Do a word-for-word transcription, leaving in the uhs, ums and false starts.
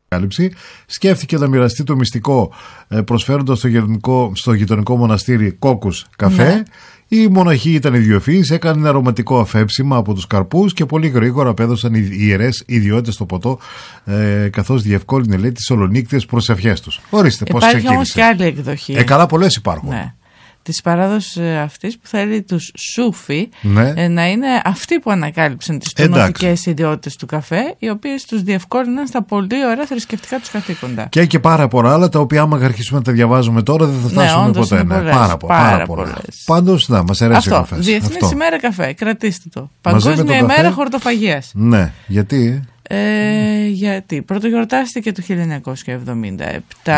Σκέφτηκε να μοιραστεί το μυστικό προσφέροντας στο, στο γειτονικό μοναστήρι κόκκους καφέ. Ναι. Οι μοναχοί ήταν ιδιοφυείς, έκαναν αρωματικό αφέψιμα από τους καρπούς και πολύ γρήγορα απέδωσαν οι ιερές ιδιότητες στο ποτό, ε, καθώς διευκόλυνε, λέει, τις ολονύκτιες προσευχές τους. Ορίστε πώς ξεκίνησε. Υπάρχει όμως και άλλη εκδοχή. Ε, καλά, πολλές υπάρχουν. Ναι. Της παράδοσης αυτής που θέλει τους Σούφι, ναι. ε, να είναι αυτοί που ανακάλυψαν τις τονωτικές ιδιότητες του καφέ, οι οποίες τους διευκόλυναν στα πολύ ωραία θρησκευτικά τους καθήκοντα. Και και πάρα πολλά άλλα, τα οποία άμα αρχίσουμε να τα διαβάζουμε τώρα δεν θα φτάσουμε ναι, ποτέ. Ναι. Πολλές, πάρα, πάρα, πάρα πολλά. Πάντως, να, μας αρέσει αυτό, ο καφές. Διεθνής ημέρα καφέ, κρατήστε το. Παγκόσμια ημέρα χορτοφαγίας. Ναι, γιατί... Ε, γιατί πρωτογιορτάστηκε το χίλια εννιακόσια εβδομήντα επτά